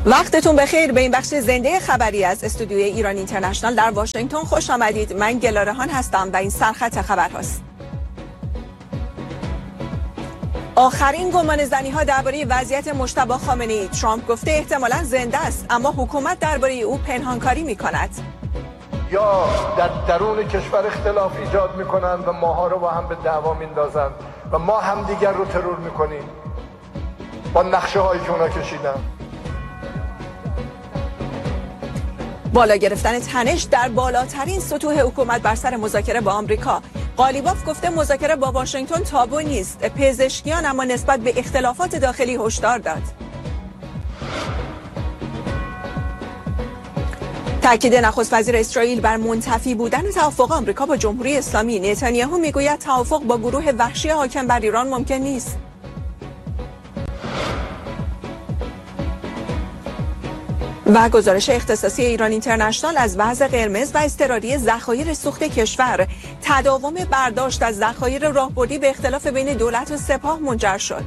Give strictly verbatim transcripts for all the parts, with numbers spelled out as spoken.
وقتتون بخیر. به این بخش زنده خبری از استودیوی ایران اینترنشنال در واشنگتن خوش آمدید. من گلارهان هستم و این سرخط خبرهاست. آخرین گمانه‌زنی ها درباره وضعیت مجتبی خامنه‌ای. ترامپ گفته احتمالاً زنده است اما حکومت درباره او پنهانکاری می‌کند. یا در درون کشور اختلاف ایجاد می‌کنند و ماها رو با هم به دعوا می‌اندازند و ما همدیگر رو ترور می‌کنیم با نقشه‌هایی که اونا کشیدن. بالا گرفتن تنش در بالاترین سطوح حکومت بر سر مذاکره با آمریکا. قالیباف گفته مذاکره با واشنگتن تابو نیست. پزشکیان اما نسبت به اختلافات داخلی هشدار داد. تاکید نخست وزیر اسرائیل بر منتفی بودن توافق آمریکا با جمهوری اسلامی. نتانیاهو میگوید توافق با گروه وحشی حاکم بر ایران ممکن نیست. و گزارش اختصاصی ایران اینترنشنال از وضع قرمز و اضطراری ذخایر سوخت کشور. تداوم برداشت از ذخایر راهبردی به اختلاف بین دولت و سپاه منجر شد.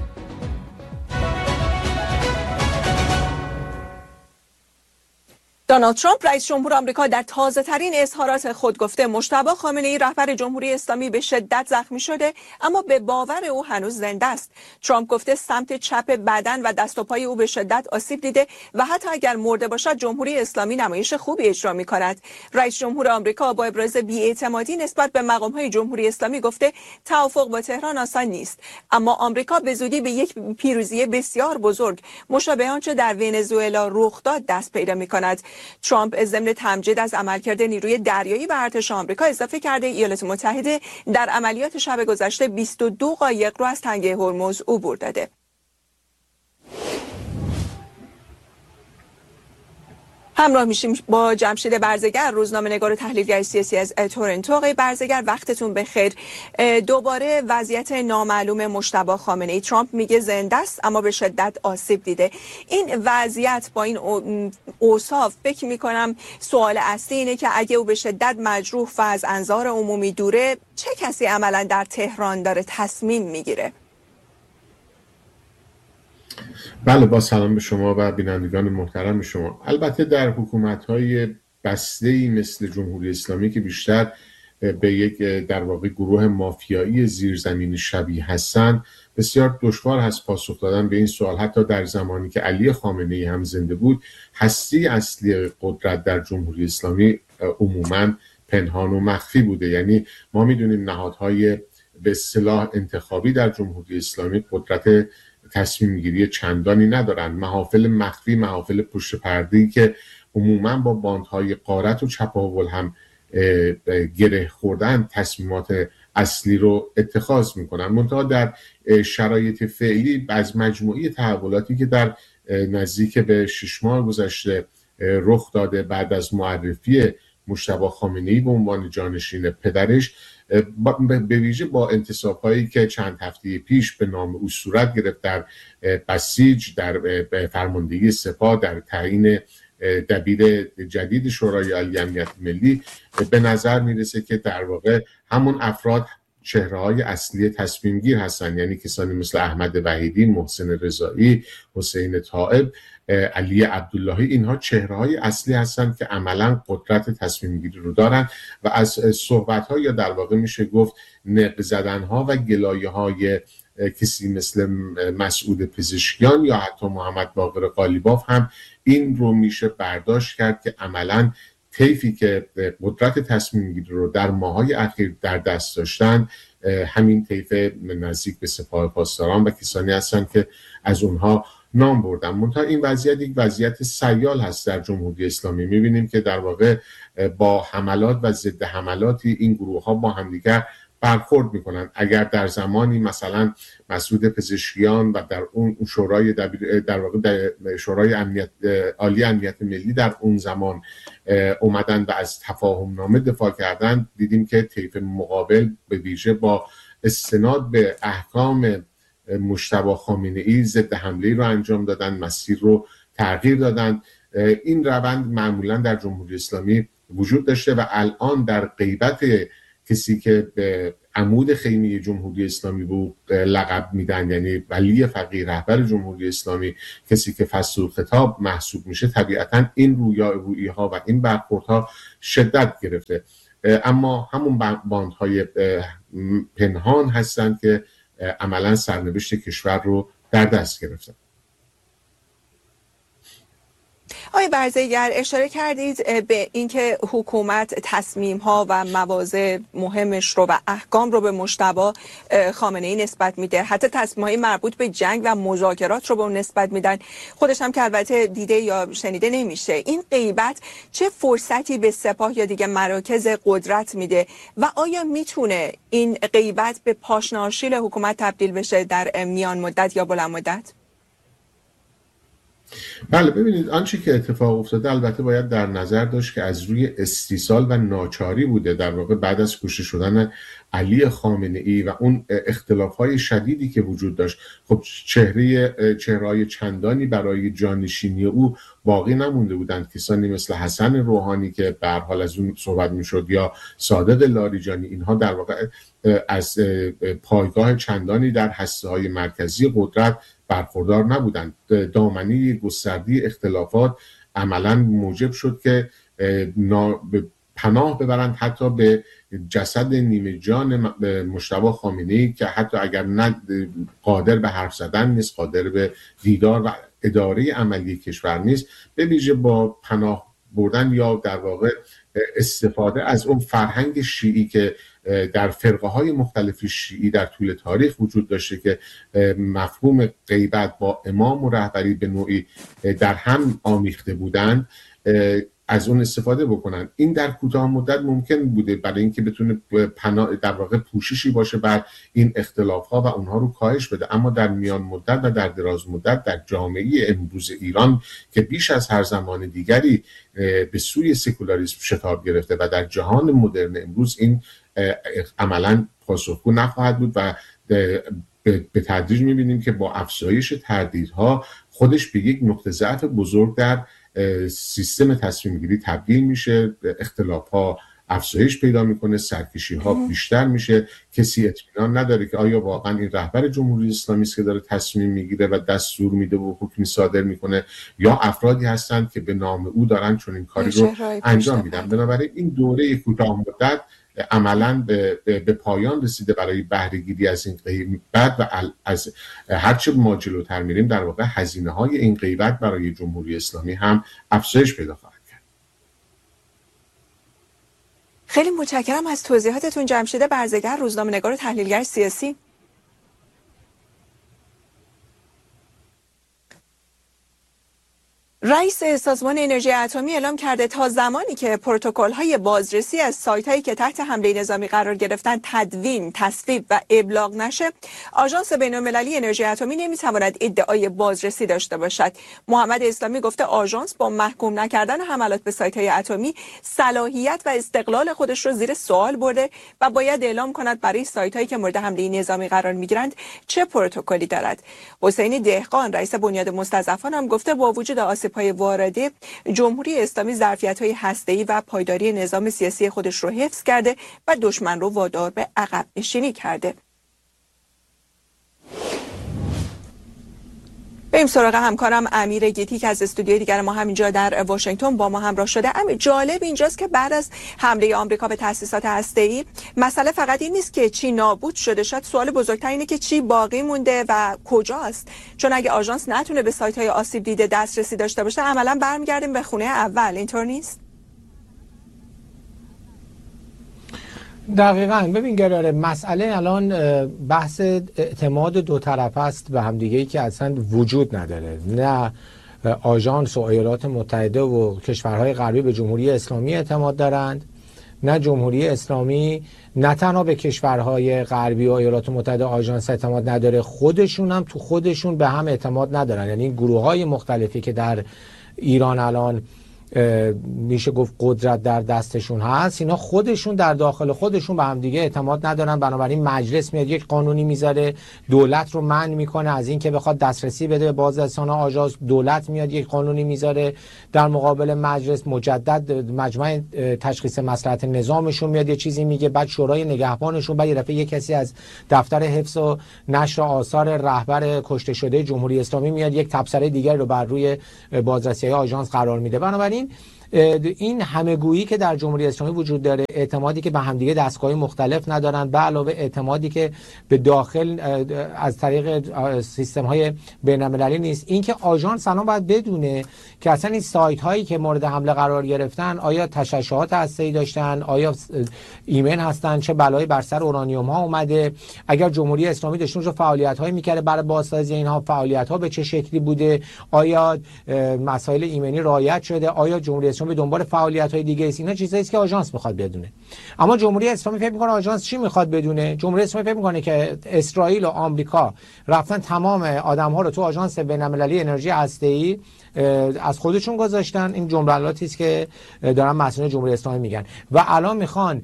دونالد ترامپ رئیس جمهور آمریکا در تازه‌ترین اظهارات خود گفته مجتبی خامنه‌ای رهبر جمهوری اسلامی به شدت زخمی شده اما به باور او هنوز زنده است. ترامپ گفته سمت چپ بدن و دست و پای او به شدت آسیب دیده و حتی اگر مرده باشد جمهوری اسلامی نمایش خوبی اجرا می‌کند. رئیس جمهور آمریکا با ابراز بی‌اعتمادی نسبت به مقام‌های جمهوری اسلامی گفته توافق با تهران آسان نیست اما آمریکا به زودی به یک پیروزی بسیار بزرگ مشابه آنچه در ونزوئلا رخ داد دست پیدا می‌کند. ترامپ ضمن تمجید از عملکرد نیروی دریایی و ارتش آمریکا اضافه کرده ایالات متحده در عملیات شب گذشته بیست و دو قایق رو از تنگه هرمز عبور داده. همراه میشیم با جمشید برزگر، روزنامه‌نگار و تحلیلگر سیاسی از تورنتو. آقای برزگر وقتتون بخیر. دوباره وضعیت نامعلوم مجتبی خامنه‌ای. ترامپ میگه زنده است اما به شدت آسیب دیده. این وضعیت با این اوصاف فکر میکنم سوال اصلی اینه که اگه او به شدت مجروح و از انظار عمومی دوره چه کسی عملا در تهران داره تصمیم میگیره؟ بله، با سلام به شما و بینندگان محترم شما. البته در حکومت‌های بسته‌ای مثل جمهوری اسلامی که بیشتر به یک در واقع گروه مافیایی زیرزمینی شبیه هستند بسیار دشوار هست پاسخ دادن به این سوال. حتی در زمانی که علی خامنه‌ای هم زنده بود هستی اصلی قدرت در جمهوری اسلامی عموماً پنهان و مخفی بوده. یعنی ما می‌دونیم نهادهای به اصطلاح انتخابی در جمهوری اسلامی قدرت تصمیم گیری چندانی ندارن. محافل مخفی، محافل پشت پرده‌ای که عموماً با باندهای غارت و چپاول هم گره خوردن تصمیمات اصلی رو اتخاذ میکنن. منتها در شرایط فعلی از مجموعه تحولاتی که در نزدیک به شش ماه گذشته رخ داده بعد از معرفی مجتبی خامنه‌ای به عنوان جانشین پدرش، به ویژه با انتصاب‌هایی که چند هفته پیش به نام او صورت گرفت در بسیج، در فرماندهی سپاه، در تعیین دبیر جدید شورای عالی امنیت ملی، به نظر میرسه که در واقع همون افراد چهره‌های اصلی تصمیم گیر هستن. یعنی کسانی مثل احمد وحیدی، محسن رضایی، حسین طائب، علی عبداللهی، اینها چهره‌های اصلی هستند که عملاً قدرت تصمیم گیری رو دارن و از صحبت‌ها یا در واقع میشه گفت نق زدن‌ها و گلایه‌های کسی مثل مسعود پزشکیان یا حتی محمد باقر قالیباف هم این رو میشه برداشت کرد که عملاً طیفی که قدرت تصمیم گیری رو در ماهای اخیر در دست داشتن همین طیف نزدیک به سپاه پاسداران و کسانی هستند که از اونها نام بردن. منتها این وضعیت یک وضعیت سیال هست در جمهوری اسلامی. میبینیم که در واقع با حملات و ضد حملاتی این گروه ها با همدیگر برخورد میکنن. اگر در زمانی مثلا مسعود پزشکیان و در اون شورای دبیر در واقع در شورای امنیت عالی امنیت ملی در اون زمان اومدن و از تفاهم نامه دفاع کردن، دیدیم که طیف مقابل به ویژه با استناد به احکام مجتبی خامنه‌ای ضد حمله رو انجام دادن، مسیر رو تغییر دادن. این روند معمولا در جمهوری اسلامی وجود داشته و الان در غیبت کسی که به عمود خیمه جمهوری اسلامی به لقب میدن، یعنی ولی فقیه رهبر جمهوری اسلامی، کسی که فصل الخطاب محسوب میشه، طبیعتا این رویا رویی ها و این برخوردها شدت گرفته. اما همون باندهای پنهان هستند که عملا سرنوشت کشور رو در دست گرفتن. آقای برزگر، اشاره کردید به اینکه حکومت تصمیم‌ها و مواضع مهمش رو و احکام رو به مجتبی خامنه‌ای نسبت میده، حتی تصمیم‌های مربوط به جنگ و مذاکرات رو به اون نسبت میدن، خودش هم که البته دیده یا شنیده نمیشه. این غیبت چه فرصتی به سپاه یا دیگه مراکز قدرت میده و آیا میتونه این غیبت به پاشناشیل حکومت تبدیل بشه در میان مدت یا بلند مدت؟ بله، ببینید آنچه که اتفاق افتاده البته باید در نظر داشت که از روی استیصال و ناچاری بوده. در واقع بعد از کشته شدن علی خامنه‌ای و اون اختلاف‌های شدیدی که وجود داشت، خب چهره چهره‌های چندانی برای جانشینی او باقی نمونده بودند. کسانی مثل حسن روحانی که به هر حال از اون صحبت می‌شد یا صادق لاریجانی، اینها در واقع از پایگاه چندانی در هسته‌های مرکزی قدرت برخوردار نبودند. دامنه گسترده اختلافات عملاً موجب شد که پناه ببرند حتی به جسد نیمه جان مجتبی خامنه‌ای که حتی اگر نه قادر به حرف زدن نیست، قادر به دیدار و اداره عملی کشور نیست، به ویژه با پناه بردن یا در واقع استفاده از اون فرهنگ شیعی که در فرقه های مختلف شیعی در طول تاریخ وجود داشته که مفهوم غیبت با امام و رهبری به نوعی در هم آمیخته بودند، از اون استفاده بکنن. این در کوتاه مدت ممکن بوده برای اینکه بتونه پناه در واقع پوششی باشه بر این اختلاف ها و اونها رو کاهش بده، اما در میان مدت و در دراز مدت در جامعه امروز ایران که بیش از هر زمان دیگری به سوی سکولاریسم شتاب گرفته و در جهان مدرن امروز این عملاً پاسخگو نخواهد بود و به تدریج می‌بینیم که با افزایش تردیدها خودش به یک نقطه ضعف بزرگ در سیستم تصمیم گیری تبدیل میشه. اختلاف ها افزایش پیدا میکنه، سرکشی ها بیشتر میشه، کسی اطمینان نداره که آیا واقعا این رهبر جمهوری اسلامی است که داره تصمیم میگیره و دستور میده و حکمی صادر میکنه یا افرادی هستند که به نام او دارن چون این کاری رو انجام میدن. بنابراین این دوره کوتاه مدت عملاً به, به پایان رسیده برای بهره‌گیری از این غیبت و از هرچه ما جلوتر میریم در واقع هزینه‌های این غیبت برای جمهوری اسلامی هم افزایش پیدا خواهد کرد. خیلی متشکرم از توضیحاتتون جمشید برزگر، روزنامه‌نگار و تحلیلگر سیاسی. رئیس سازمان انرژی اتمی اعلام کرده تا زمانی که پروتکل‌های بازرسی از سایت‌هایی که تحت حمله نظامی قرار گرفتن تدوین، تصویب و ابلاغ نشه، آژانس بین‌المللی انرژی اتمی نمی‌تواند ادعای بازرسی داشته باشد. محمد اسلامی گفته آژانس با محکوم نکردن حملات به سایت‌های اتمی صلاحیت و استقلال خودش رو زیر سوال برده و باید اعلام کند برای سایت‌هایی که مورد حمله نظامی قرار می‌گیرند چه پروتکلی دارد. حسین دهقان رئیس بنیاد مستضعفان هم گفته با وجود آسیب های وارده، جمهوری اسلامی ظرفیت‌های هسته‌ای و پایداری نظام سیاسی خودش رو حفظ کرده و دشمن رو وادار به عقب نشینی کرده. بریم سراغ همکارم امیر گیتی که از استودیوی دیگر ما همینجا در واشنگتن با ما همراه شده. امیر، جالب اینجاست که بعد از حمله آمریکا به تأسیسات هسته‌ای، مسئله فقط این نیست که چی نابود شده، شاید سوال بزرگتر اینه که چی باقی مونده و کجاست. چون اگه آژانس نتونه به سایت‌های آسیب دیده دسترسی داشته باشه، عملاً برمیگردیم به خونه اول. اینطور نیست؟ دقیقاً. ببین گراره، مسئله الان بحث اعتماد دو طرفه است به همدیگه‌ای که اصلا وجود نداره. نه آژانس و ایالات متحده و کشورهای غربی به جمهوری اسلامی اعتماد دارند، نه جمهوری اسلامی نه تنها به کشورهای غربی و ایالات متحده آژانس اعتماد نداره، خودشون هم تو خودشون به هم اعتماد ندارن. یعنی گروه‌های مختلفی که در ایران الان میشه گفت قدرت در دستشون هست، اینا خودشون در داخل خودشون به هم دیگه اعتماد ندارن. بنابراین مجلس میاد یک قانونی میذاره، دولت رو منع میکنه از این که بخواد دسترسی بده به بازرسان آژانس، دولت میاد یک قانونی میذاره در مقابل مجلس، مجدد مجمع تشخیص مصلحت نظامشون میاد یه چیزی میگه، بعد شورای نگهبانشون، بعد یه دفعه یک کسی از دفتر حفظ و نشر آثار رهبر کشته شده جمهوری اسلامی میاد یک تبصره دیگر رو بر روی بازرسی آژانس قرار میده. بنابراین این همگویی که در جمهوری اسلامی وجود داره، اعتمادی که به همدیگه دستگاه مختلف ندارن، به علاوه اعتمادی که به داخل از طریق سیستم های بین المللی نیست، این که آژانس الان باید بدونه که اصلا این سایت هایی که مورد حمله قرار گرفتن آیا تشعشعات هسته‌ای داشتن، آیا ایمن هستن، چه بلایی بر سر اورانیوم ها اومده، اگر جمهوری اسلامی داشت اونجا فعالیت هایی میکرده برای بازسازی اینها، فعالیت ها به چه شکلی بوده، آیا مسائل ایمنی رعایت شده، آیا جمهوری اسلامی به دنبال فعالیت‌های دیگه است. اینا چیزایی است که آژانس میخواد بدونه. اما جمهوری اسلامی فکر می‌کنه آژانس چی میخواد بدونه؟ جمهوری اسلامی فکر می‌کنه که اسرائیل و آمریکا رفتن تمام آدم‌ها رو تو آژانس بین‌المللی انرژی هسته‌ای از خودشون گذاشتن. این جملاتی است که دارن مسئولین جمهوری اسلامی میگن و الان میخوان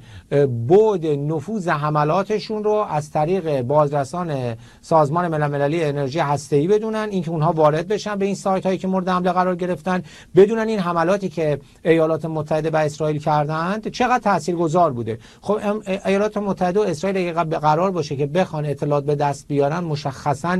بعد نفوذ حملاتشون رو از طریق بازرسان سازمان ملل مللی انرژی هسته‌ای بدونن، اینکه اونها وارد بشن به این سایت هایی که مورد حمله قرار گرفتن، بدونن این حملاتی که ایالات متحده و اسرائیل کردند چقدر تاثیرگذار بوده. خب ایالات متحده و اسرائیل اگه قرار باشه که بخوان اطلاعات به دست بیارن، مشخصا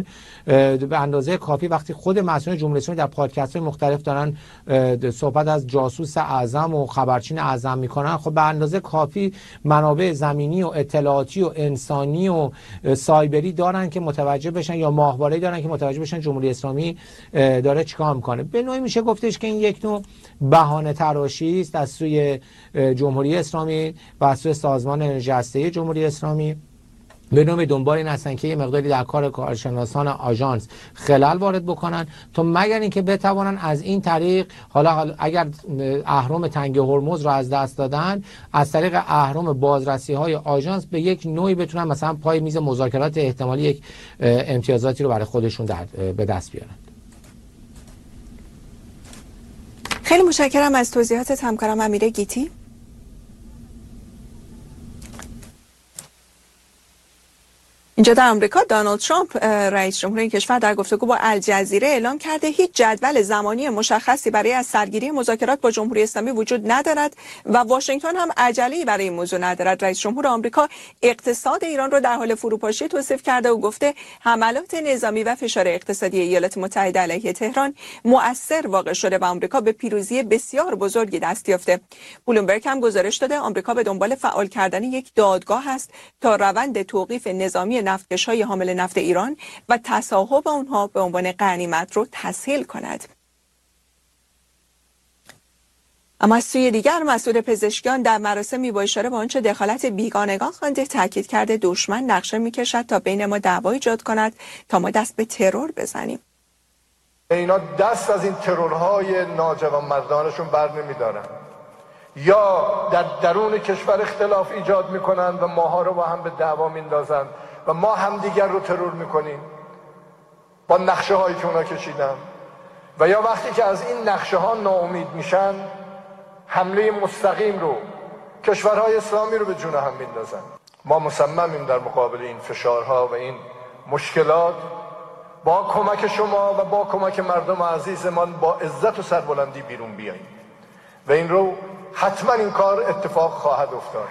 به اندازه کافی وقتی خود مسئولین جمهوری اسلامی در پادکست مختلف دارن صحبت از جاسوس اعظم و خبرچین اعظم میکنن، خب به اندازه کافی منابع زمینی و اطلاعاتی و انسانی و سایبری دارن که متوجه بشن، یا ماهواره‌ای دارن که متوجه بشن جمهوری اسلامی داره چیکار میکنه. به نوعی میشه گفتش که این یک نوع بهانه تراشی است از سوی جمهوری اسلامی و از سوی سازمان انرژی هسته‌ای جمهوری اسلامی، به نوع دنبال این هستن که یه مقداری در کار کارشناسان آژانس خلل وارد بکنن، تا مگر اینکه بتوانن از این طریق، حالا اگر اهرم تنگ هرمز رو از دست دادن، از طریق اهرم بازرسی های آژانس به یک نوعی بتونن مثلا پای میز مذاکرات احتمالی یک امتیازاتی رو برای خودشون در به دست بیارن. خیلی متشکرم از توضیحاتت همکارم امیره گیتی. اینجا در آمریکا دونالد ترامپ رئیس جمهور این کشور در گفتگو با الجزیره اعلام کرده هیچ جدول زمانی مشخصی برای از سرگیری مذاکرات با جمهوری اسلامی وجود ندارد و واشنگتن هم عجله‌ای برای این موضوع ندارد. رئیس جمهور آمریکا اقتصاد ایران رو در حال فروپاشی توصیف کرده و گفته حملات نظامی و فشار اقتصادی ایالات متحده علیه تهران مؤثر واقع شده و آمریکا به پیروزی بسیار بزرگی دست یافته. بلومبرگ هم گزارش داده آمریکا به دنبال فعال کردن یک دادگاه است تا روند توقیف نظامی نفتکش‌های حامل نفت ایران و تصاحب آنها به عنوان غنیمت رو تسهیل کند. اما از سوی دیگر مسئول پزشکیان در مراسمی با اشاره به آنچه دخالت بیگانگان خوانده تاکید کرده دشمن نقشه می‌کشد تا بین ما دعوا ایجاد کند تا ما دست به ترور بزنیم. اینا دست از این ترورهای ناجوان مردانشون بر نمی‌دارن، یا در درون کشور اختلاف ایجاد می‌کنند و ماها رو با هم به دعوا میندازند و ما همدیگر رو ترور میکنیم با نقشه هایی که اونا کشیدن، و یا وقتی که از این نقشه ها ناامید میشن حمله مستقیم رو کشورهای اسلامی رو به جون هم میندازن. ما مصممیم در مقابل این فشارها و این مشکلات با کمک شما و با کمک مردم عزیزمان با عزت و سربلندی بیرون بیاییم و این رو حتما این کار اتفاق خواهد افتاد.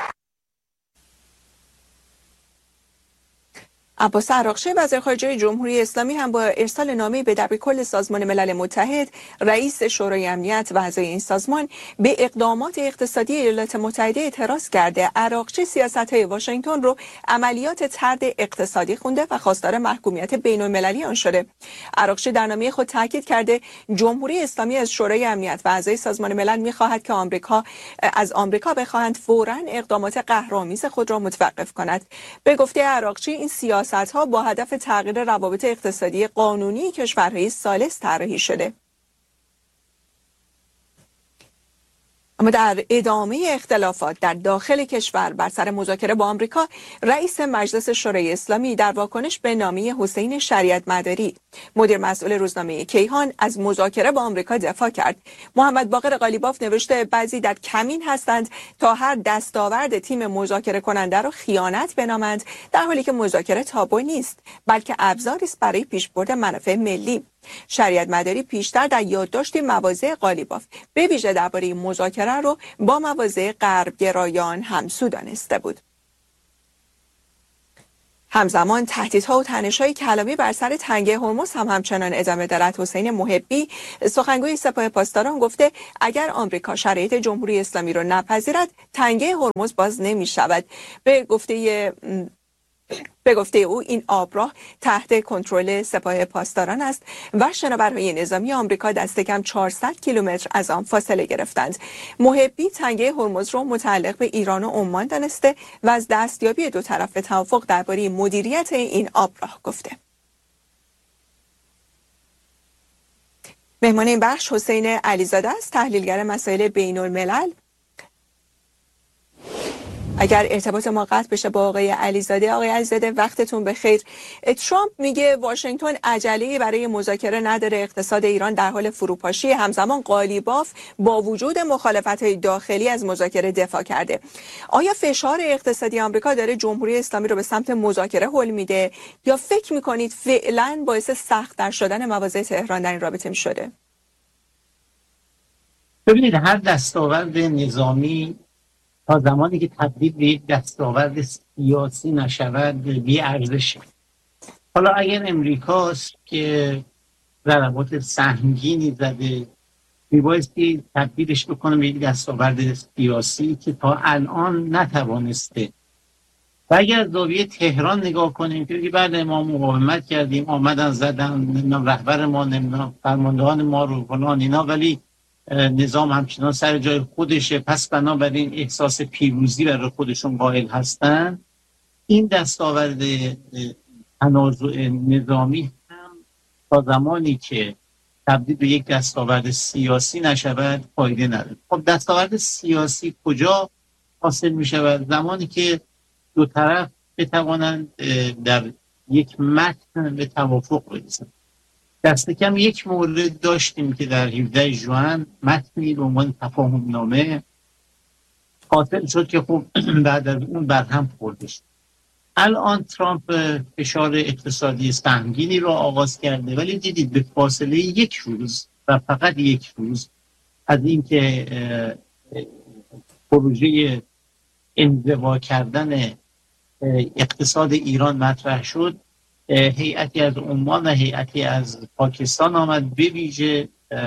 عباس عراقچی وزیر خارجه جمهوری اسلامی هم با ارسال نامه‌ای به دبیرکل سازمان ملل متحد، رئیس شورای امنیت و اعضای این سازمان به اقدامات اقتصادی ایالات متحده اعتراض کرده. عراقچی سیاست‌های واشنگتن رو عملیات طرد اقتصادی خونده و خواستار محکومیت بین‌المللی آن شده. عراقچی در نامه خود تاکید کرده جمهوری اسلامی از شورای امنیت و اعضای سازمان ملل می‌خواهد که آمریکا از آمریکا بخواهند فوراً اقدامات قهرآمیز خود را متوقف کند. به گفته عراقچی این سیاست ها با هدف تغییر روابط اقتصادی قانونی کشورهای ثالث طراحی شده. اما در ادامه اختلافات در داخل کشور بر سر مذاکره با آمریکا، رئیس مجلس شورای اسلامی در واکنش به نامه حسین شریعت مداری، مدیر مسئول روزنامه کیهان، از مذاکره با آمریکا دفاع کرد. محمد باقر قالیباف نوشته بعضی در کمین هستند تا هر دستاورد تیم مذاکره کننده را خیانت بنامند، در حالی که مذاکره تابو نیست بلکه ابزاری است برای پیشبرد منافع ملی. شریعت مداری پیشتر در یادداشت مواضع قالیباف به ویژه درباره مذاکره رو با مواضع غربگرایان همسو دانسته بود. همزمان تهدیدها و تنش‌های کلامی بر سر تنگه هرمز هم همچنان ادامه دارد. حسین محبی، سخنگوی سپاه پاسداران، گفته اگر آمریکا شرایط جمهوری اسلامی را نپذیرد، تنگه هرمز باز نمی‌شود. به گفته به گفته او این آبراه تحت کنترل سپاه پاسداران است و شناورهای نظامی آمریکا دست کم چهارصد کیلومتر از آن فاصله گرفتند. محبی تنگه هرمز را متعلق به ایران و عمان دانسته و از دستیابی دو طرف به توافق درباره مدیریت این آبراه گفته. مهمان این بخش حسین علیزاده است، تحلیلگر مسائل بین الملل. اگر ارتباط ما قطع بشه با آقای علیزاده، آقای علیزاده وقتتون بخیر. ترامپ میگه واشنگتن عجله‌ای برای مذاکره نداره، اقتصاد ایران در حال فروپاشی. همزمان قالیباف با وجود مخالفت‌های داخلی از مذاکره دفاع کرده. آیا فشار اقتصادی آمریکا داره جمهوری اسلامی رو به سمت مذاکره هل میده یا فکر میکنید فعلا باعث سخت‌تر شدن مواضع تهران در این رابطه میشده؟ ببینید، هر دستاورد نظامی تا زمانی که تبدیل به یک دستاورد سیاسی نشود بی ارزشه. حالا اگر امریکاست که ضربات سهمگینی زده، میبایستی تبدیلش بکنه به یک دستاورد سیاسی که تا الان نتوانسته. و اگر از زاویه تهران نگاه کنیم که بعد ما مقاومت کردیم، آمدن زدن رهبر ما، نمیدونم فرماندهان ما رو فلان اینا، ولی نظام همچنان سر جای خودشه، پس بنابراین احساس پیروزی برای خودشون قائل هستن. این دستاورد تنازع نظامی هم تا زمانی که تبدیل به یک دستاورد سیاسی نشود فایده نداره. خب دستاورد سیاسی کجا حاصل می شود؟ زمانی که دو طرف بتوانند در یک متن به توافق برسند. دست کم یک مورد داشتیم که در هفدهم ژوئن متنی به عنوان تفاهم نامه حاصل شد که خب بعد از اون برهم خورده شد. الان ترامپ فشار اقتصادی سهمگینی را آغاز کرده، ولی دیدید به فاصله یک روز و فقط یک روز از اینکه پروژه انزوا کردن اقتصاد ایران مطرح شد، هیئتی از عمان و هیئتی از پاکستان آمد، به ویژه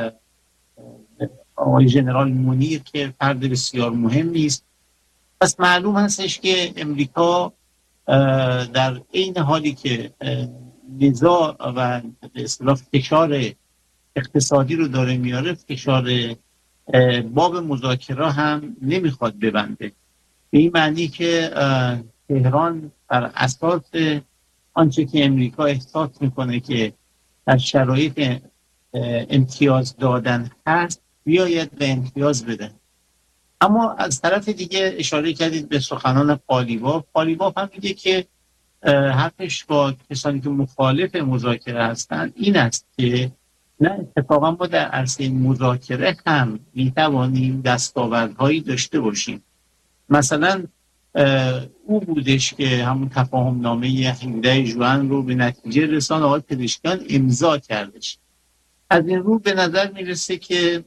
آقای ژنرال منیر که فرد بسیار مهمی است. پس معلوم هستش که امریکا در این حالی که نزاع و به اصطلاح فشار اقتصادی رو داره میاره، فشار باب مذاکره هم نمیخواد ببنده، به این معنی که تهران بر اساس آنچه که امریکا احساس میکنه که در شرایط امتیاز دادن هست بیاید به امتیاز بده. اما از طرف دیگه اشاره کردید به سخنان قالیباف. قالیباف هم میگه که حرفش با کسانی که مخالف مذاکره هستند این است که نه، اتفاقا ما در عرصه مذاکره هم میتوانیم دستاوردهایی داشته باشیم. مثلا او بودش که همون تفاهم نامه هفدهم ژوئن رو به نتیجه رسان آقای پزشکیان امضا کردش. از این رو به نظر میرسه که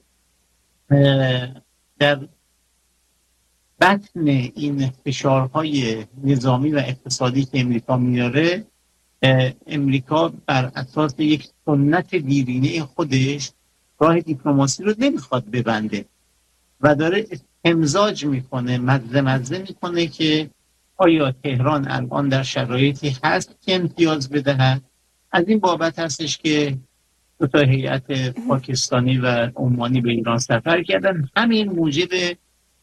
در بطن این فشارهای نظامی و اقتصادی که امریکا میاره، امریکا بر اساس یک سنت دیرینه خودش راه دیپلماسی رو نمیخواد ببنده و داره امزاج میکنه، مزه مزه میکنه که آیا تهران الان در شرایطی هست که امتیاز بدهد. از این بابت هستش که دو تا هیئت پاکستانی و عمانی به ایران سفر کردن. همین موجب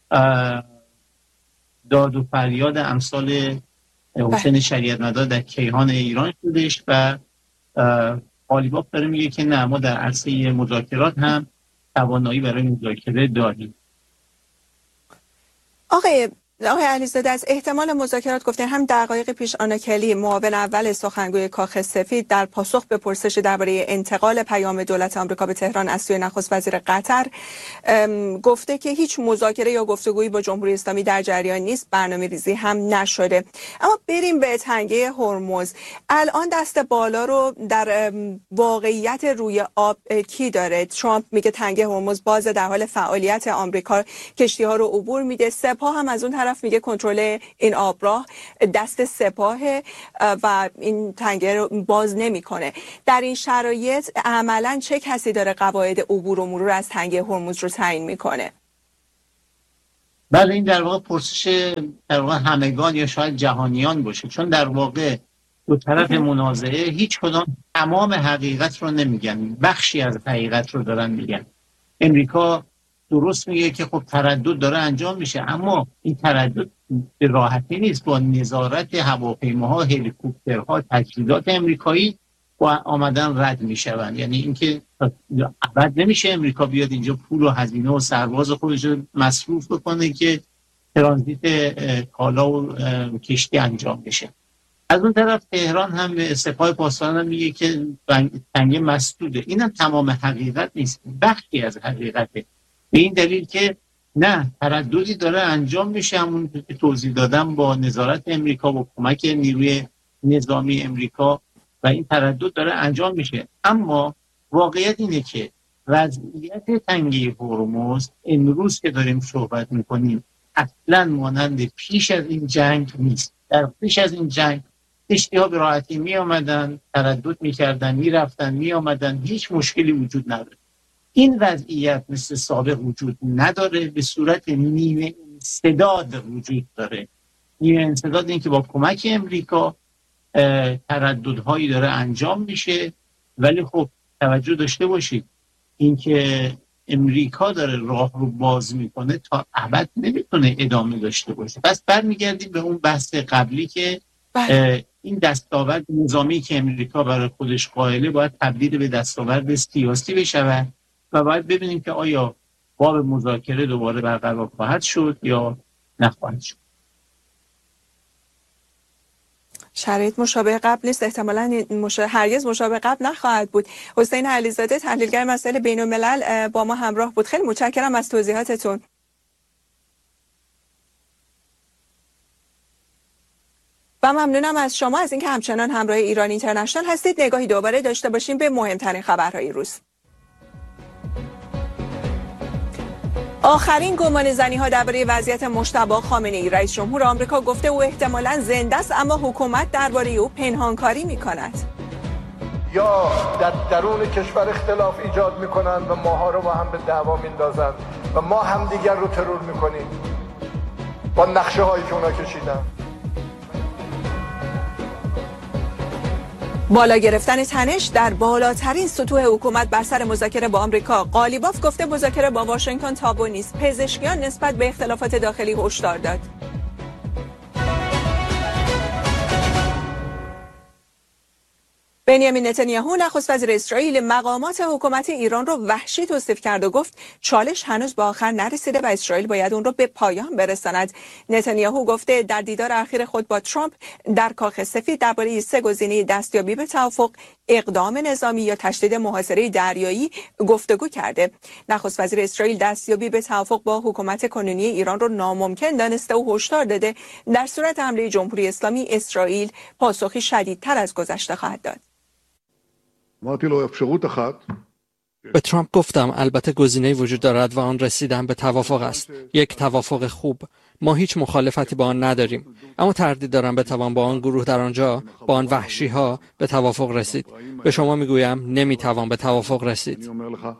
داد و فریاد امثال حسین شریعت مدار در کیهان ایران شدش و قالیباف داره میگه که نه، ما در عرصه مذاکرات هم توانایی برای مذاکره داریم. آقای آقای علیزاده، از احتمال مذاکرات گفتن. هم دقایق پیش آنا کلی، معاون اول سخنگوی کاخ سفید، در پاسخ به پرسش درباره انتقال پیام دولت آمریکا به تهران از سوی نخست وزیر قطر گفته که هیچ مذاکره یا گفتگویی با جمهوری اسلامی در جریان نیست، برنامه‌ریزی هم نشده. اما بریم به تنگه هرمز. الان دست بالا رو در واقعیت روی آب کی داره؟ ترامپ میگه تنگه هرمز باز، در حال فعالیت آمریکا کشتی‌ها رو عبور میده. سپاه هم از اون طرف میگه کنترل این آبراه دست سپاه و این تنگه رو باز نمیکنه. در این شرایط عملا چه کسی داره قواعد عبور و مرور از تنگه هرمز رو تعیین میکنه؟ بله، این در واقع پرسش در واقع همگان یا شاید جهانیان باشه، چون در واقع دو طرف منازعه هیچ کدام تمام حقیقت رو نمیگن، بخشی از حقیقت رو دارن میگن. امریکا درست میگه که خب تردد داره انجام میشه، اما این تردد به راحتی نیست. با نظارت هواپیماها، هلیکوپترها، تجهیزات امریکایی با آمدن رد میشوند. یعنی اینکه ابد نمیشه امریکا بیاد اینجا پول و هزینه و سرباز خودش رو مصروف بکنه که ترانزیت کالا و کشتی انجام بشه. از اون طرف تهران هم سپاه پاسداران هم میگه که تنگه مسدوده. اینم تمام حقیقت نیست، بخشی از حقیقته. به این دلیل که نه، ترددی داره انجام میشه، همون که توضیح دادم، با نظارت امریکا، با کمک نیروی نظامی امریکا، و این تردد داره انجام میشه. اما واقعیت اینه که وضعیت تنگه هرمز امروز که داریم صحبت میکنیم اصلا مانند پیش از این جنگ نیست. در پیش از این جنگ کشتی‌ها به راحتی می آمدن، تردد میکردن، میرفتن، می آمدن، هیچ مشکلی وجود نداره. این وضعیت مثل سابق وجود نداره، به صورت نیمه انسداد وجود داره. نیمه انسداد این که با کمک امریکا ترددهایی داره انجام میشه، ولی خب توجه داشته باشید اینکه امریکا داره راه رو باز میکنه تا ابد نمیتونه ادامه داشته باشه. پس برمیگردیم به اون بحث قبلی که این دستاورد نظامی که امریکا برای خودش قائله باید تبدیل به دستاورد سیاسی بشه و باید ببینیم که آیا باب مذاکره دوباره برقرار خواهد شد یا نخواهد شد. شرایط مشابه قبل نیست، احتمالاً مش... هرگز مشابه قبل نخواهد بود. حسین علیزاده، تحلیلگر مسائل بین الملل، با ما همراه بود. خیلی متشکرم از توضیحاتتون. و ممنونم از شما از اینکه همچنان همراه ایران اینترنشنال هستید. نگاهی دوباره داشته باشیم به مهمترین خبرهای روز. آخرین گمانه‌زنی ها درباره وضعیت مجتبی خامنه‌ای. رئیس جمهور آمریکا گفته او احتمالاً زنده است، اما حکومت درباره او پنهانکاری می‌کند. یا در درون کشور اختلاف ایجاد می‌کنند و ماها رو با هم به دعوا میندازند و ما همدیگر رو ترور می‌کنیم با نقشه‌هایی که اونا کشیدن. بالا گرفتن تنش در بالاترین سطوح حکومت بر سر مذاکره با آمریکا. قالیباف گفته مذاکره با واشنگتن تابو نیست. پزشکیان نسبت به اختلافات داخلی هشدار داد. بنیامین نتانیاهو نخست وزیر اسرائیل مقامات حکومت ایران رو وحشی توصیف کرد و گفت چالش هنوز به آخر نرسیده و اسرائیل باید اون رو به پایان برساند. نتانیاهو گفته در دیدار اخیر خود با ترامپ در کاخ سفید درباره سه گزینه دستیابی به توافق، اقدام نظامی یا تشدید محاصره دریایی گفتگو کرده. نخست وزیر اسرائیل دستیابی به توافق با حکومت کنونی ایران رو ناممکن دانسته و هشدار داده در صورت حمله جمهوری اسلامی اسرائیل پاسخی شدیدتر از گذشته خواهد داد. به ترامپ گفتم البته گزینه‌ای وجود دارد و آن رسیدن به توافق است، یک توافق خوب. ما هیچ مخالفتی با آن نداریم، اما تردید دارم بتوان با آن گروه در آنجا، با آن وحشی ها به توافق رسید. به شما میگویم نمیتوان به توافق رسید.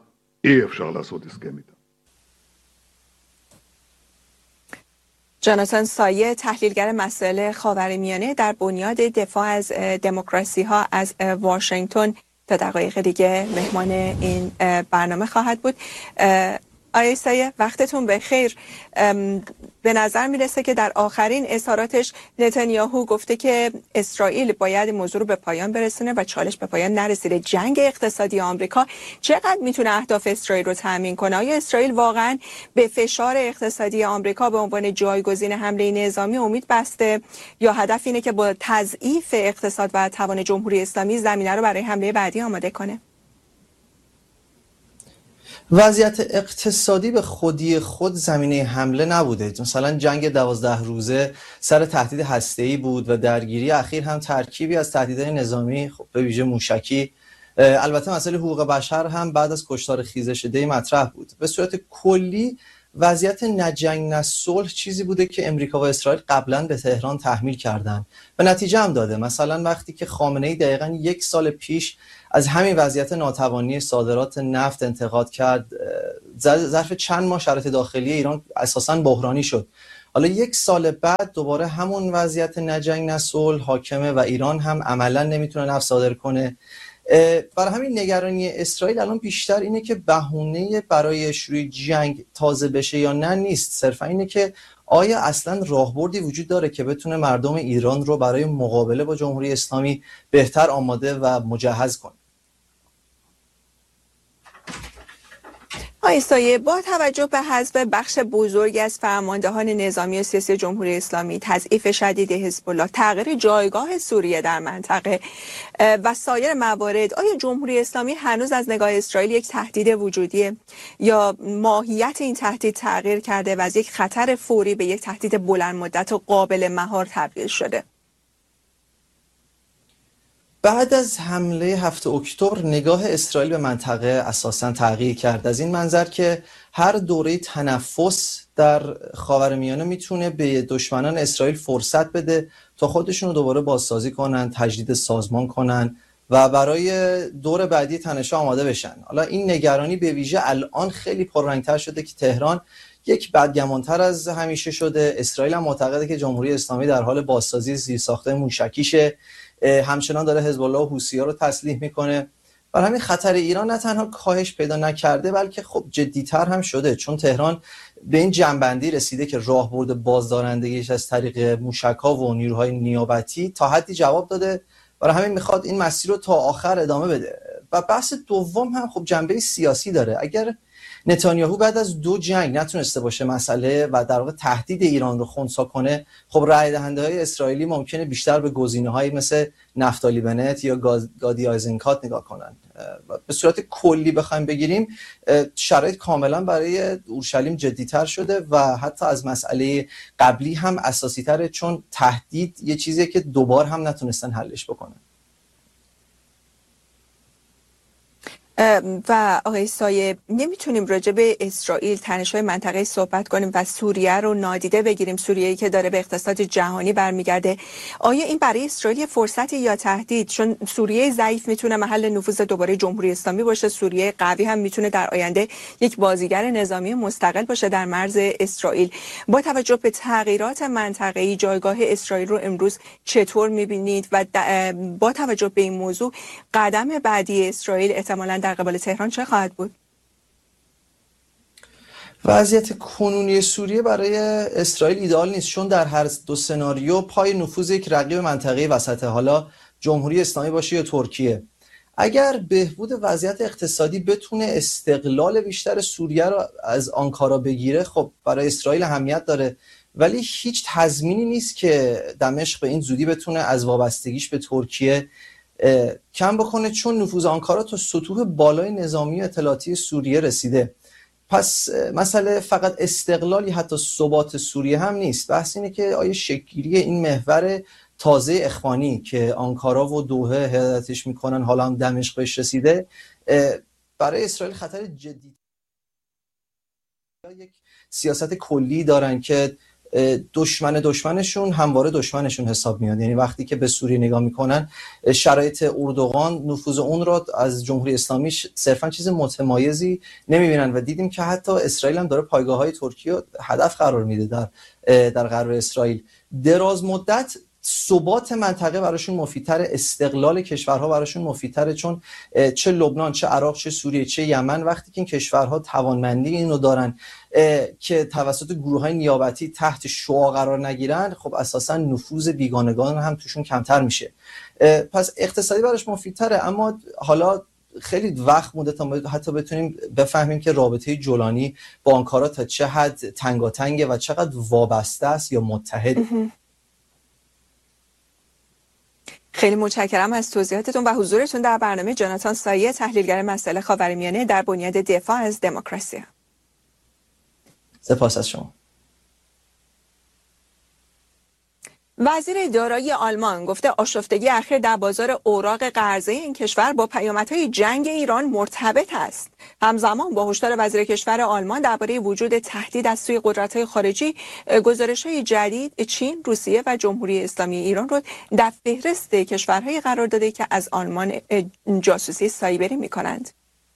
جاناتان سایه، تحلیلگر مسائل خاورمیانه، در بنیاد دفاع از دموکراسی ها از واشنگتن تا دقایق دیگه مهمان این برنامه خواهد بود. آقای سایه وقتتون بخیر. به نظر میرسه که در آخرین اظهاراتش نتانیاهو گفته که اسرائیل باید موضوع رو به پایان برسونه و چالش به پایان نرسیده. جنگ اقتصادی آمریکا چقدر میتونه اهداف اسرائیل رو تامین کنه؟ آیا اسرائیل واقعا به فشار اقتصادی آمریکا به عنوان جایگزین حمله نظامی امید بسته یا هدف اینه که با تضعیف اقتصاد و توان جمهوری اسلامی زمینه رو برای حمله بعدی آماده کنه؟ وضعیت اقتصادی به خودی خود زمینه حمله نبوده. مثلا جنگ دوازده روزه سر تهدید هسته‌ای بود و درگیری اخیر هم ترکیبی از تهدیدهای نظامی، خب به ویژه موشکی. البته مسئله حقوق بشر هم بعد از کشتار خیزش دی مطرح بود. به صورت کلی وضعیت نه جنگ نه صلح چیزی بوده که امریکا و اسرائیل قبلا به تهران تحمیل کردن و نتیجه هم داده. مثلا وقتی که خامنه‌ای دقیقاً یک سال پیش از همین وضعیت ناتوانی صادرات نفت انتقاد کرد، ظرف چند ماه شرایط داخلی ایران اساساً بحرانی شد. حالا یک سال بعد دوباره همون وضعیت نه جنگ نه صلح حاکمه و ایران هم عملاً نمیتونه نفت صادر کنه. برای همین نگرانی اسرائیل الان بیشتر اینه که بهونه برای شروع جنگ تازه بشه یا نه نیست، صرفا اینه که آیا اصلا راهبردی وجود داره که بتونه مردم ایران رو برای مقابله با جمهوری اسلامی بهتر آماده و مجهز کنه. آقای سایه، با توجه به حذف بخش بزرگی از فرماندهان نظامی و سیاسی جمهوری اسلامی، تضعیف شدید حزب الله، تغییر جایگاه سوریه در منطقه و سایر موارد، آیا جمهوری اسلامی هنوز از نگاه اسرائیل یک تهدید وجودیه یا ماهیت این تهدید تغییر کرده و از یک خطر فوری به یک تهدید بلند مدت و قابل مهار تبدیل شده؟ بعد از حمله هفتم اکتبر نگاه اسرائیل به منطقه اساساً تغییر کرد، از این منظر که هر دوره تنفس در خاورمیانه میتونه به دشمنان اسرائیل فرصت بده تا خودشون رو دوباره بازسازی کنن، تجدید سازمان کنن و برای دور بعدی تنش‌ها آماده بشن. حالا این نگرانی به ویژه الان خیلی پررنگ‌تر شده که تهران یک بدگمانتر از همیشه شده. اسرائیل هم معتقده که جمهوری اسلامی در حال بازسازی زیرساخت‌های موشکیشه، همچنان داره حزب الله و حوثی‌ها رو تسلیح میکنه. برای همین خطر ایران نه تنها کاهش پیدا نکرده بلکه خب جدی‌تر هم شده، چون تهران به این جنبندی رسیده که راهبرد بازدارندگیش از طریق موشک‌ها و نیروهای نیابتی تا حدی جواب داده. برای همین میخواد این مسیر رو تا آخر ادامه بده. و بحث دوم هم خب جنبه سیاسی داره. اگر نتانیاهو بعد از دو جنگ نتونسته باشه مسئله و در واقع تهدید ایران رو خنثی کنه، خب رای دهنده های اسرائیلی ممکنه بیشتر به گزینه‌های مثل نفتالی بنت یا گادی آیزنکات نگاه کنن. به صورت کلی بخوایم بگیریم شرایط کاملا برای اورشلیم جدی‌تر شده و حتی از مسئله قبلی هم اساسی‌تره، چون تهدید یه چیزیه که دوبار هم نتونستن حلش بکنن. و آقای سایه، نمیتونیم راجع به اسرائیل، تنش‌های منطقه صحبت کنیم و سوریه رو نادیده بگیریم، سوریه‌ای که داره به اقتصاد جهانی برمیگرده. آیا این برای اسرائیل فرصتی یا تهدید؟ چون سوریه ضعیف میتونه محل نفوذ دوباره جمهوری اسلامی باشه، سوریه قوی هم میتونه در آینده یک بازیگر نظامی مستقل باشه در مرز اسرائیل. با توجه به تغییرات منطقه‌ای، جایگاه اسرائیل رو امروز چطور میبینید و با توجه به این موضوع قدم بعدی اسرائیل احتمالاً در قبال تهران چه خواهد بود؟ وضعیت کنونی سوریه برای اسرائیل ایدئال نیست، چون در هر دو سناریو پای نفوذ یک رقیب منطقه‌ای وسطه، حالا جمهوری اسلامی باشه یا ترکیه. اگر بهبود وضعیت اقتصادی بتونه استقلال بیشتر سوریه رو از آنکارا بگیره، خب برای اسرائیل اهمیت داره، ولی هیچ تضمینی نیست که دمشق به این زودی بتونه از وابستگیش به ترکیه کم بکنه، چون نفوذ آنکارا تا سطوح بالای نظامی و اطلاعاتی سوریه رسیده. پس مسئله فقط استقلالی حتی ثبات سوریه هم نیست، بحث اینه که آیا شکل‌گیری این محور تازه اخوانی که آنکارا و دوحه هدایتش میکنن حالا هم دمشق بهش رسیده، برای اسرائیل خطر جدی. یک سیاست کلی دارن که دشمن دشمنشون همواره دشمنشون حساب میاد. یعنی وقتی که به سوریه نگاه میکنن، شرایط اردوغان، نفوذ اون رو از جمهوری اسلامی صرفا چیز متمایزی نمیبینن و دیدیم که حتی اسرائیل هم داره پایگاه‌های ترکیه هدف قرار میده در در غرب اسرائیل. دراز مدت ثبات منطقه براشون مفیدتره، استقلال کشورها براشون مفیدتره، چون چه لبنان، چه عراق، چه سوریه، چه یمن، وقتی که این کشورها توانمندی اینو دارن که توسط گروه‌های نیابتی تحت شعاع قرار نگیرن، خب اساسا نفوذ بیگانگان هم توشون کمتر میشه. پس اقتصادی براش مفیدتره. اما حالا خیلی وقت مونده تا حتی بتونیم بفهمیم که رابطه جولانی با آنکارا تا چه حد تنگاتنگه و چقدر وابسته است یا متحد. خیلی متشکرم از توضیحاتتون و حضورتون در برنامه. جاناتان سایه، تحلیلگر مسائل خاورمیانه در بنیاد دفاع از دموکراسی. سپاس از شما. وزیر دارایی آلمان گفته آشفتگی اخیر در بازار اوراق قرضه این کشور با پیامدهای جنگ ایران مرتبط است. همزمان با هشدار وزیر کشور آلمان درباره وجود تهدید از سوی قدرت‌های خارجی، گزارش‌های جدید چین، روسیه و جمهوری اسلامی ایران را در فهرست کشورهای قرار داده که از آلمان جاسوسی سایبری می‌کنند.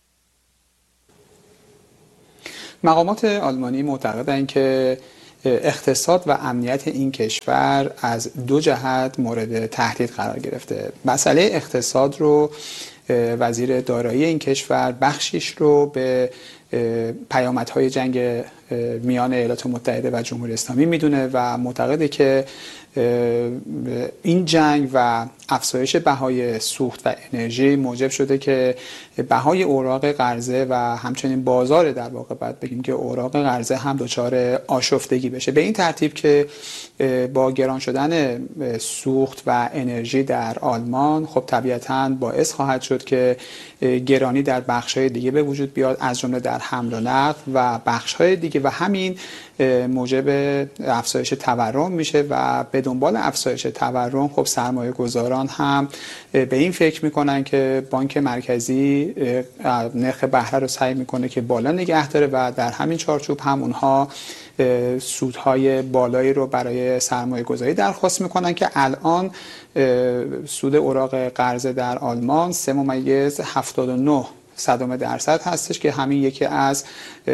مقامات آلمانی معتقدند که اقتصاد و امنیت این کشور از دو جهت مورد تهدید قرار گرفته. مسئله اقتصاد رو وزیر دارایی این کشور بخشیش رو به پیامدهای جنگ میان ایالات متحده و جمهوری اسلامی میدونه و معتقده که این جنگ و افزایش بهای سوخت و انرژی موجب شده که بهای اوراق قرضه و همچنین بازار، در واقع باید بگیم که اوراق قرضه هم دچار آشفتگی بشه. به این ترتیب که با گران شدن سوخت و انرژی در آلمان خب طبیعتاً باعث خواهد شد که گرانی در بخش‌های دیگه به وجود بیاد، از جمله در حمل و نقل و بخش‌های دیگه، و همین موجب افزایش تورم میشه و به دنبال افزایش تورم خب سرمایه گذاران هم به این فکر میکنن که بانک مرکزی نرخ بهره رو سعی میکنه که بالا نگه داره و در همین چارچوب هم اونها سودهای بالایی رو برای سرمایه گذاری درخواست میکنن که الان سود اوراق قرضه در آلمان سه ممیز هفتاد و نه صدم درصد هستش که همین یکی از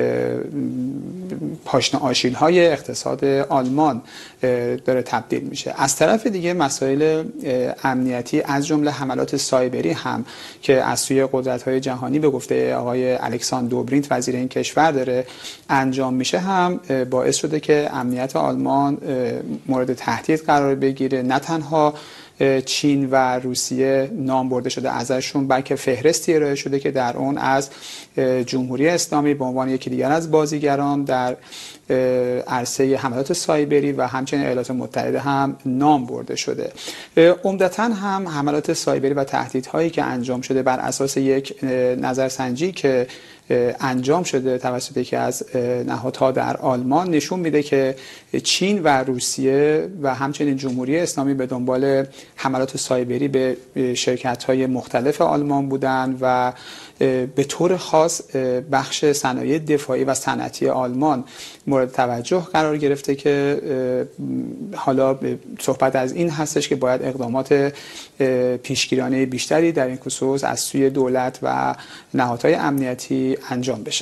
پاشنه آشیل‌های اقتصاد آلمان داره تبدیل میشه. از طرف دیگه مسائل امنیتی از جمله حملات سایبری هم که از سوی قدرت‌های جهانی به گفته آقای الکساندر دوبرینت وزیر این کشور داره انجام میشه هم باعث شده که امنیت آلمان مورد تهدید قرار بگیره. نه تنها چین و روسیه نام برده شده ازشون، بلکه فهرستی ارائه شده که در اون از جمهوری اسلامی به عنوان یکی دیگر از بازیگران در عرصه حملات سایبری و همچنین ایالات متحده هم نام برده شده. عمدتاً هم حملات سایبری و تهدیدهایی که انجام شده بر اساس یک نظرسنجی که انجام شده توسط یکی از نهادها در آلمان نشون میده که چین و روسیه و همچنین جمهوری اسلامی به دنبال حملات سایبری به شرکت‌های مختلف آلمان بودند و به طور خاص بخش صنایع دفاعی و صنعتی آلمان مورد توجه قرار گرفته که حالا صحبت از این هستش که باید اقدامات پیشگیرانه بیشتری در این خصوص از سوی دولت و نهادهای امنیتی انجام بشه.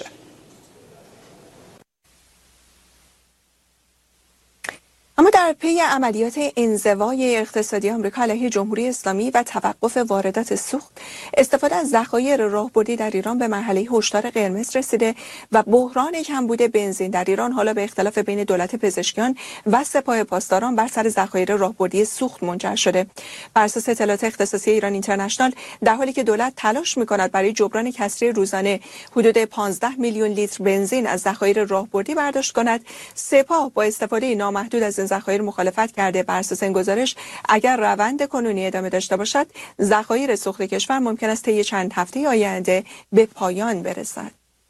اما در پی عملیات انزوای اقتصادی آمریکا علیه جمهوری اسلامی و توقف واردات سوخت، استفاده از ذخایر راهبردی در ایران به مرحله هشدار قرمز رسیده و بحران کمبود بنزین در ایران حالا به اختلاف بین دولت پزشکیان و سپاه پاسداران بر سر ذخایر راهبردی سوخت منجر شده. بر اساس اطلاعات اختصاصی ایران اینترنشنال، در حالی که دولت تلاش می‌کند برای جبران کسری روزانه حدود پانزده میلیون لیتر بنزین از ذخایر راهبردی برداشت کند، سپاه با استفاده نامحدود از ذخایر مخالفت کرده. بر اساس این گزارش، اگر روند کنونی ادامه داشته باشد، ذخایر سوخت کشور ممکن است طی چند هفته آینده به پایان برسد.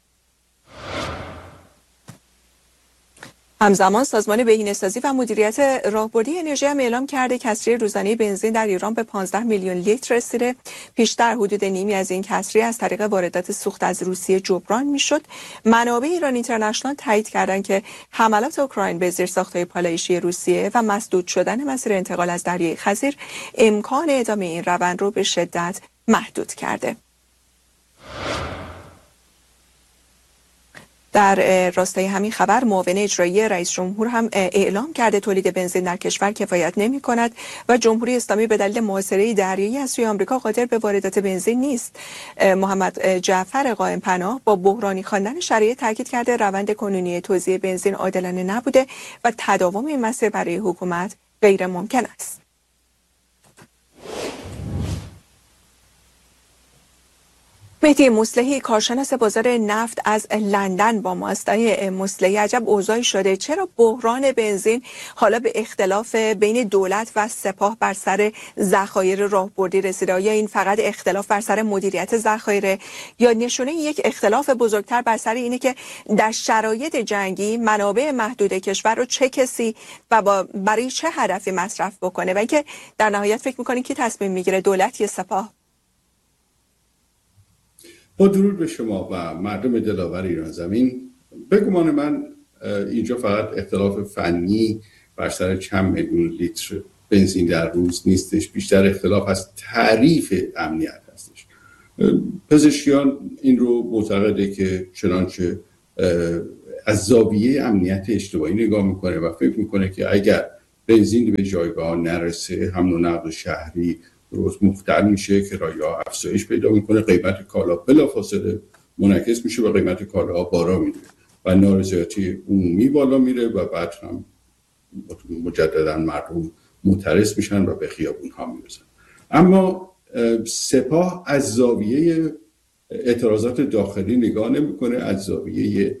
همزمان سازمان بهینه‌سازی و مدیریت راهبردی انرژی هم اعلام کرده کسری روزانه بنزین در ایران به پانزده میلیون لیتر رسیده. پیشتر حدود نیمی از این کسری از طریق واردات سوخت از روسیه جبران میشد. منابع ایران اینترنشنال تایید کردند که حملات اوکراین به زیرساخت‌های پالایشی روسیه و مسدود شدن مسیر انتقال از دریای خزیر امکان ادامه این روند رو به شدت محدود کرده. در راستای همین خبر معاون اجرایی رئیس جمهور هم اعلام کرده تولید بنزین در کشور کفایت نمی کند و جمهوری اسلامی به دلیل محاصره دریایی از سوی آمریکا قادر به واردات بنزین نیست. محمد جعفر قائم پناه با بحرانی خواندن شرایط تاکید کرده روند کنونی توزیع بنزین عادلانه نبوده و تداوم این مسیر برای حکومت غیر ممکن است. مهدی مصلحی کارشناس بازار نفت از لندن با ماست. آقای مصلحی، عجب اوضاعی شده، چرا بحران بنزین حالا به اختلاف بین دولت و سپاه بر سر ذخایر راهبردی رسیده؟ آیا این فقط اختلاف بر سر مدیریت ذخایر یا نشونه یک اختلاف بزرگتر بر سر اینه که در شرایط جنگی منابع محدود کشور رو چه کسی و با برای چه هدفی مصرف بکنه و اینکه در نهایت فکر می‌کنید که تصمیم میگیره، دولت یا سپاه؟ با درود به شما و مردم دلاور ایران زمین، به گمان من اینجا فقط اختلاف فنی بر سر چند میلیون لیتر بنزین در روز نیستش، بیشتر اختلاف از تعریف امنیت هستش. پزشکیان این رو معتقده که چنانچه از زاویه امنیت اجتماعی نگاه میکنه و فکر میکنه که اگر بنزین به جایگاه نرسه، حمل و نقل شهری روز مختل میشه، کرایه‌ها افزایش پیدا میکنه، قیمت کالا بلافاصله منعکس میشه و قیمت کالاها بالا میره و نارضایتی عمومی بالا میره و بعد هم مجددا مردم معترض میشن و به خیابون ها میرسن. اما سپاه از زاویه اعتراضات داخلی نگاه نمیکنه، از زاویه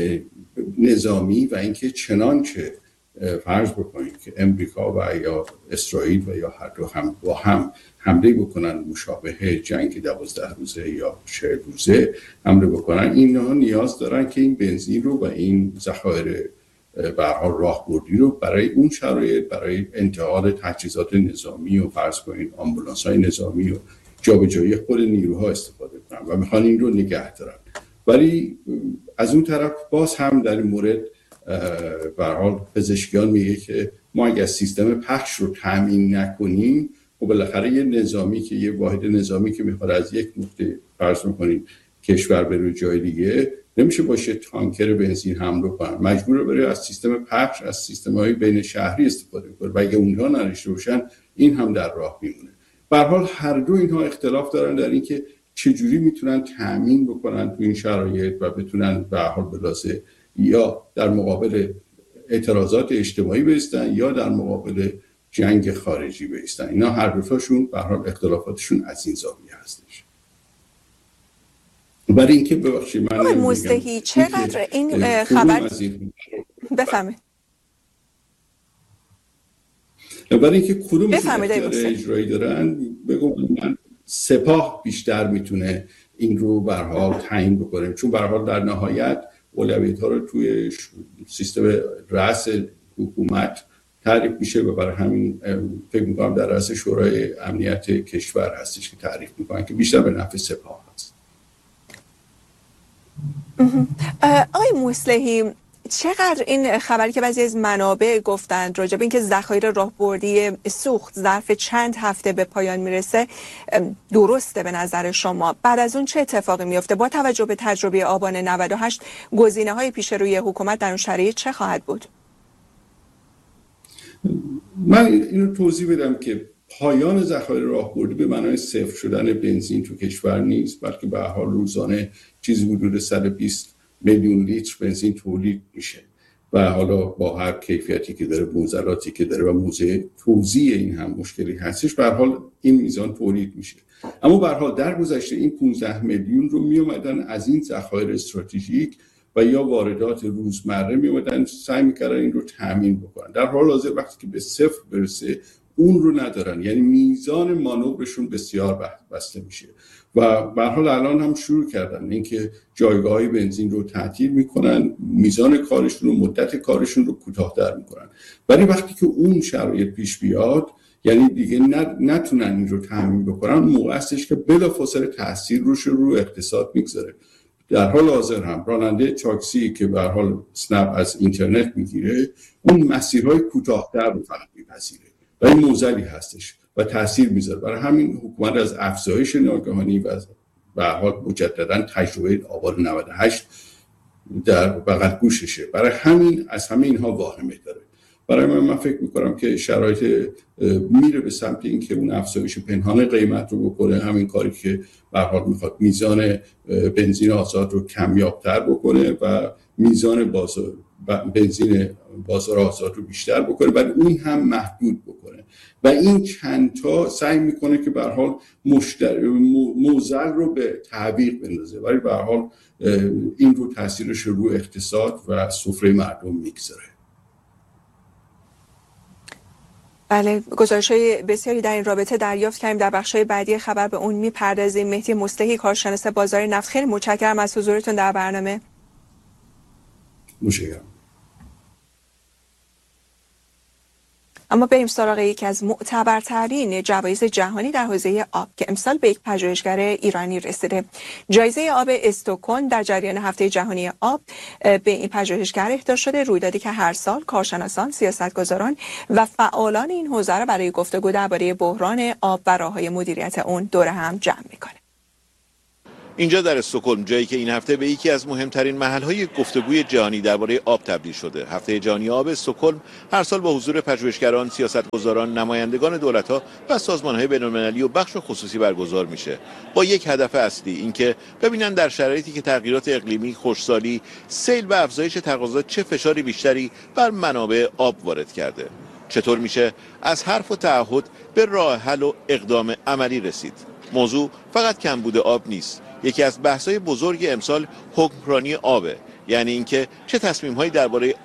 نظامی و اینکه چنانچه فرض بکنید که امریکا و یا اسرائیل و یا هر دو هم با هم حمله بکنن مشابه جنگ دوازده روزه یا چهل روزه حمله بکنن، اینها نیاز دارن که این بنزین رو و این ذخایر به هر حال راهبردی رو برای اون شرایط، برای انتقال تجهیزات نظامی و فرض کنید آمبولانس‌های نظامی و جابجایی خود نیروها استفاده کنن و میخوان این رو نگه دارن. ولی از اون طرف باز هم در این مورد به هر حال پزشکیان میگه که ما اگر سیستم پخش رو تامین نکنیم، خب بالاخره یه نظامی که یه واحد نظامی که میخواد از یک نقطه فرض می‌کنید کشور بره جای دیگه، نمیشه باشه تانکر بنزین حمل کنن، مجبوره بره از سیستم پخش، از سیستم‌های بین شهری استفاده کنه و اگه اونها نداشته باشن این هم در راه میمونه. به هر حال هر دو اینها اختلاف دارن در اینکه چجوری میتونن تامین بکنن تو این شرایط و بتونن به هر حال بلاسه یا در مقابل اعتراضات اجتماعی بایستن یا در مقابل جنگ خارجی بایستن. اینا هر دوتاشون به هر حال اختلافاتشون از این زاویه هستش. برای اینکه ببخشید من مصلحی چقدر این خبر بفهمید برای اینکه کدوم اجرایی دارن، بگم من سپاه بیشتر میتونه این رو به هر حال تعیین بکنه، چون به هر حال در نهایت اولویت‌ها رو توی سیستم رأس حکومت تعریف میشه و برای همین فکر می‌کنم در رأس شورای امنیت کشور هستش که تعریف می‌کنن که بیشتر به نفع سپاه هست. آقای مصلحی، چقدر این خبری که بعضی از منابع گفتند راجع به اینکه ذخایر راهبردی سوخت ظرف چند هفته به پایان میرسه درسته به نظر شما؟ بعد از اون چه اتفاقی میفته؟ با توجه به تجربه آبان نود و هشت گزینه‌های پیش روی حکومت در اون شرایط چه خواهد بود؟ من اینو توضیح بدم که پایان ذخایر راهبردی به معنای صفر شدن بنزین تو کشور نیست، بلکه به هر حال روزانه چیزی حدود صد و بیست میلیون لیتر بنزین تولید میشه و حالا با هر کیفیتی که داره، معضلاتی که داره و موضوع توزیع این هم مشکلی هستش، به هر حال این میزان تولید میشه. اما به هر حال در گذشته این پانزده میلیون رو میومدن از این ذخایر استراتژیک و یا واردات روزمره میومدن سعی میکردن این رو تامین بکنن. در حال حاضر وقتی که به صفر برسه اون رو ندارن، یعنی میزان مانورشون بسیار بسته میشه و به هر حال الان هم شروع کردن اینکه جایگاه‌های بنزین رو تعطیل میکنن، میزان کارشون رو، مدت کارشون رو کوتاه‌تر میکنن. ولی وقتی که اون شرایط پیش بیاد، یعنی دیگه نتونن این رو تامین بکنن، موقع هستش که بلافاصله تاثیر روش رو اقتصاد میگذاره. در حال حاضر هم راننده تاکسی که به هر حال اسنپ از اینترنت میگیره، اون مسیرهای کوتاه‌تر رو فقط میپذیره و این معضلی هستش و تاثیر میذاره. برای همین حکومت از افزایش ناگهانی و به هر حال مجددا تجربه آبان نود و هشت در بغل گوششه. برای همین از همه اینها واهمه داره. برای من من فکر میکنم که شرایط میره به سمت این که اون افزایش پنهان قیمت رو بکنه، همین کاری که به هر حال میخواد میزان بنزین آزاد رو کمیابتر بکنه و میزان بازار بنزین بازار آزاد رو بیشتر بکنه، ولی اون هم محدود بکنه و این چند تا سعی میکنه که به هر حال مشتری موزل رو به تعویق بندازه، ولی به هر حال این رو تاثیرش رو اقتصاد و سفره مردم میگذاره. بله، گزارش‌های بسیاری در این رابطه دریافت کردیم. در بخش‌های بعدی خبر به اون می‌پردازیم. مهدی مصلحی، کارشناس بازار نفت، خیلی متشکرم از حضورتون در برنامه. متشکرم. اما بریم سراغ یکی از معتبرترین جوایز جهانی در حوزه آب که امسال به یک پژوهشگر ایرانی رسیده. جایزه آب استکهلم در جریان هفته جهانی آب به این پژوهشگر اهدا شده، رویدادی که هر سال کارشناسان، سیاستگزاران و فعالان این حوزه را برای گفتگو درباره بحران آب و راه‌های مدیریت اون دور هم جمع می‌کنه. اینجا در استکهلم، جایی که این هفته به یکی از مهمترین محل‌های گفتگوی جهانی درباره آب تبدیل شده. هفته جهانی آب استکهلم هر سال با حضور پژوهشگران، سیاستگزاران، نمایندگان دولت‌ها و سازمان‌های بین‌المللی و بخش خصوصی برگزار میشه، با یک هدف اصلی، اینکه ببینن در شرایطی که تغییرات اقلیمی، خشکسالی، سیل و افزایش تقاضا چه فشاری بیشتری بر منابع آب وارد کرده. چطور میشه از حرف و تعهد به راه حل و اقدام عملی رسید. موضوع فقط کمبود آب نیست. یکی از بحث‌های بزرگ امسال حکمرانی آبه، یعنی اینکه چه تصمیم‌هایی درباره